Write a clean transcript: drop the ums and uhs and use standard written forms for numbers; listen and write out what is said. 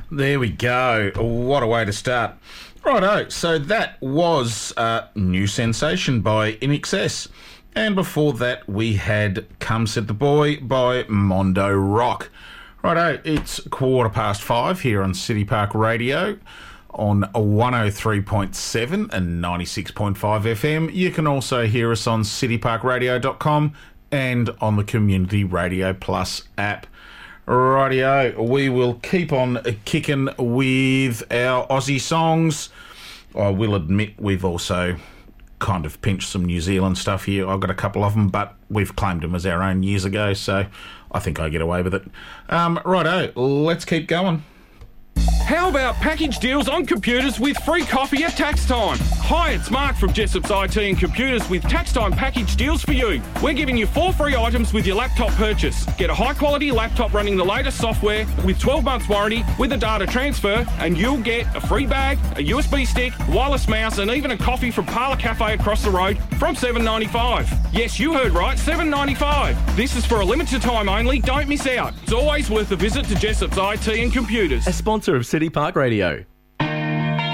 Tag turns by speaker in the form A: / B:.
A: There we go. What a way to start. Righto, so that was New Sensation by INXS. And before that, we had Come Said the Boy by Mondo Rock. Righto, it's 5:15 here on City Park Radio on 103.7 and 96.5 FM. You can also hear us on cityparkradio.com and on the Community Radio Plus app. Rightio, we will keep on kicking with our Aussie songs. I will admit we've also kind of pinched some New Zealand stuff here. I've got a couple of them, but we've claimed them as our own years ago, so I think I get away with it. Righto, let's keep going.
B: How about package deals on computers with free coffee at tax time? Hi, it's Mark from Jessop's IT and Computers with tax time package deals for you. We're giving you 4 free items with your laptop purchase. Get a high quality laptop running the latest software with 12 months warranty with a data transfer, and you'll get a free bag, a USB stick, wireless mouse, and even a coffee from Parlour Cafe across the road from $7.95. Yes, you heard right, $7.95. This is for a limited time only. Don't miss out. It's always worth a visit to Jessop's IT and Computers.
C: A sponsor of City Park Radio.